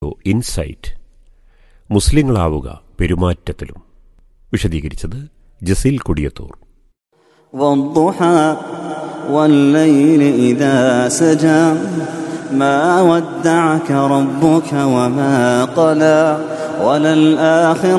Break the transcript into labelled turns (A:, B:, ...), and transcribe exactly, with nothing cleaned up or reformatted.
A: Insight, മുസ്ലിങ്ങളാവുക പെരുമാറ്റത്തിലും. വിശദീകരിച്ചത് ജസീൽ കൊടിയത്തൂർ.
B: വദ്ദുഹാ വല്ലൈലി ഇദാ സജാ മാ വദ്ദഅക റബ്ബുക വമാ ഖലാ വലൽ ആഖിറ